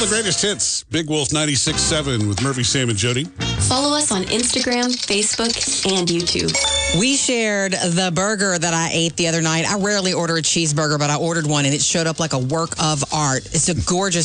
the greatest hits. Big Wolf 96.7 with Murphy, Sam, and Jody. Follow us on Instagram, Facebook, and YouTube. We shared the burger that I ate the other night. I rarely order a cheeseburger, but I ordered one, and it showed up like a work of art. It's a gorgeous